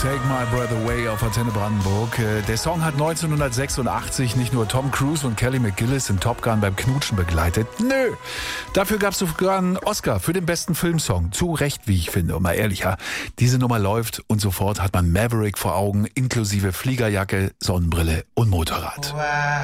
Take My Breath Away auf Antenne Brandenburg. Der Song hat 1986 nicht nur Tom Cruise und Kelly McGillis in Top Gun beim Knutschen begleitet. Nö, dafür gab es sogar einen Oscar für den besten Filmsong. Zu Recht, wie ich finde. Und mal ehrlich, ja, diese Nummer läuft und sofort hat man Maverick vor Augen, inklusive Fliegerjacke, Sonnenbrille und Motorrad.